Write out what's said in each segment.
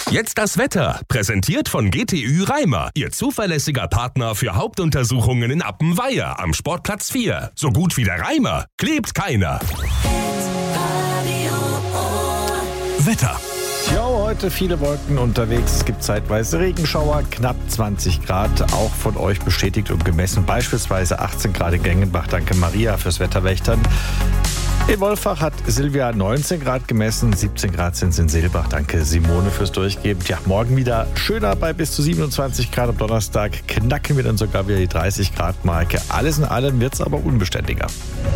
Jetzt das Wetter, präsentiert von GTÜ Reimer, Ihr zuverlässiger Partner für Hauptuntersuchungen in Appenweier am Sportplatz 4. So gut wie der Reimer, klebt keiner. Wetter. Ja, heute viele Wolken unterwegs. Es gibt zeitweise Regenschauer, knapp 20 Grad, auch von euch bestätigt und gemessen. Beispielsweise 18 Grad in Gengenbach. Danke Maria fürs Wetterwächtern. In Wolfach hat Silvia 19 Grad gemessen, 17 Grad sind es in Seelbach. Danke Simone fürs Durchgeben. Ja, morgen wieder schöner bei bis zu 27 Grad am Donnerstag. Knacken wir dann sogar wieder die 30 Grad Marke. Alles in allem wird es aber unbeständiger.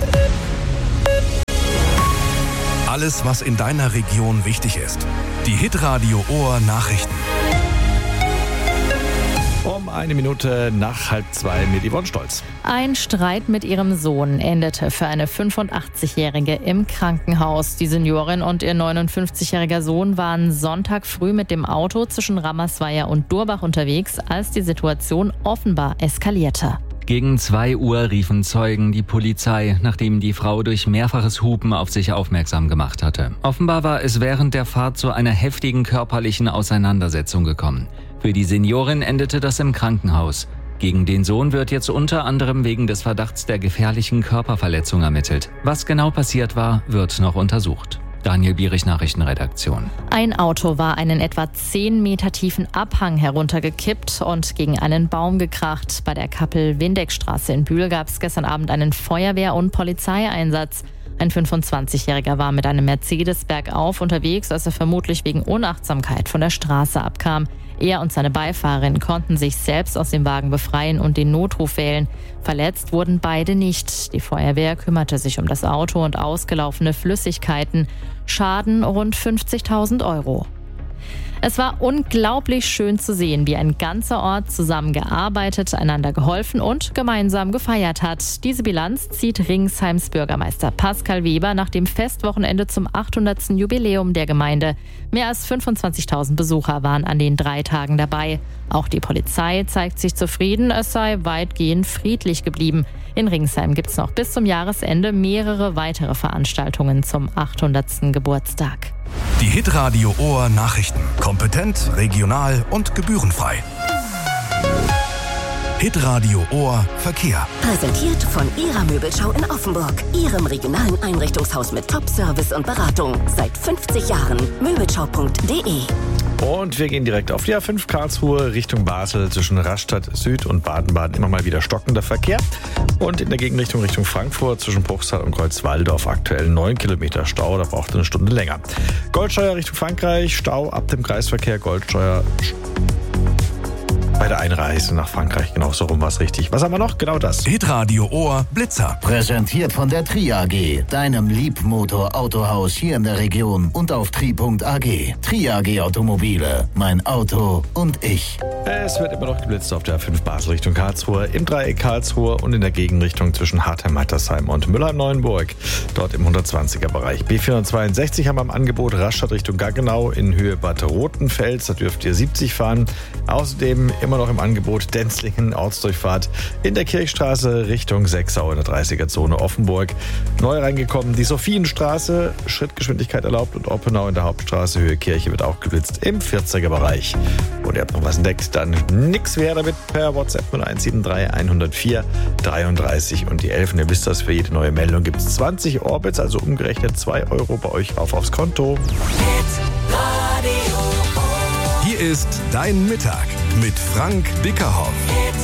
Alles, was in deiner Region wichtig ist. Die Hitradio Ohr Nachrichten. Um 1 Minute nach 1:30 mit Yvonne Stolz. Ein Streit mit ihrem Sohn endete für eine 85-Jährige im Krankenhaus. Die Seniorin und ihr 59-jähriger Sohn waren Sonntag früh mit dem Auto zwischen Rammersweier und Durbach unterwegs, als die Situation offenbar eskalierte. Gegen 2 Uhr riefen Zeugen die Polizei, nachdem die Frau durch mehrfaches Hupen auf sich aufmerksam gemacht hatte. Offenbar war es während der Fahrt zu einer heftigen körperlichen Auseinandersetzung gekommen. Für die Seniorin endete das im Krankenhaus. Gegen den Sohn wird jetzt unter anderem wegen des Verdachts der gefährlichen Körperverletzung ermittelt. Was genau passiert war, wird noch untersucht. Daniel Bierich, Nachrichtenredaktion. Ein Auto war einen etwa 10 Meter tiefen Abhang heruntergekippt und gegen einen Baum gekracht. Bei der Kappel-Windeckstraße in Bühl gab es gestern Abend einen Feuerwehr- und Polizeieinsatz. Ein 25-Jähriger war mit einem Mercedes bergauf unterwegs, als er vermutlich wegen Unachtsamkeit von der Straße abkam. Er und seine Beifahrerin konnten sich selbst aus dem Wagen befreien und den Notruf wählen. Verletzt wurden beide nicht. Die Feuerwehr kümmerte sich um das Auto und ausgelaufene Flüssigkeiten. Schaden rund 50.000 €. Es war unglaublich schön zu sehen, wie ein ganzer Ort zusammengearbeitet, einander geholfen und gemeinsam gefeiert hat. Diese Bilanz zieht Ringsheims Bürgermeister Pascal Weber nach dem Festwochenende zum 800. Jubiläum der Gemeinde. Mehr als 25.000 Besucher waren an den 3 Tagen dabei. Auch die Polizei zeigt sich zufrieden, es sei weitgehend friedlich geblieben. In Ringsheim gibt es noch bis zum Jahresende mehrere weitere Veranstaltungen zum 800. Geburtstag. Die Hitradio Ohr Nachrichten. Kompetent, regional und gebührenfrei. Hitradio Ohr Verkehr. Präsentiert von Ihrer Möbelschau in Offenburg. Ihrem regionalen Einrichtungshaus mit Top-Service und Beratung. Seit 50 Jahren. Möbelschau.de. Und wir gehen direkt auf die A5 Karlsruhe Richtung Basel zwischen Rastatt Süd und Baden-Baden. Immer mal wieder stockender Verkehr. Und in der Gegenrichtung Richtung Frankfurt zwischen Bruchsal und Kreuzwaldorf aktuell 9 Kilometer Stau. Da braucht es eine Stunde länger. Goldsteuer Richtung Frankreich. Stau ab dem Kreisverkehr. Goldsteuer bei der Einreise nach Frankreich. Genau so rum war es richtig. Was haben wir noch? Genau das. Hitradio Ohr Blitzer. Präsentiert von der Tri AG, deinem Liebmotor-Autohaus hier in der Region und auf tri.ag. Tri AG Automobile, mein Auto und ich. Es wird immer noch geblitzt auf der A5 Basel Richtung Karlsruhe, im Dreieck Karlsruhe und in der Gegenrichtung zwischen Hartheim-Hattersheim und Müllheim-Neuenburg. Dort im 120er-Bereich. B462 haben wir im Angebot Rastatt Richtung Gaggenau in Höhe Bad Rotenfels. Da dürft ihr 70 fahren. Außerdem immer noch im Angebot Denzlingen, Ortsdurchfahrt in der Kirchstraße Richtung Sechsau in der 30er-Zone Offenburg. Neu reingekommen die Sophienstraße, Schrittgeschwindigkeit erlaubt und Oppenau in der Hauptstraße Höhe Kirche wird auch geblitzt im 40er-Bereich. Und ihr habt noch was entdeckt, dann nix wäre damit per WhatsApp 0173 104 33 und die 11. Ihr wisst das, für jede neue Meldung gibt es 20 Orbits, also umgerechnet 2 € bei euch aufs Konto. Hier ist dein Mittag mit Frank Dickerhoff.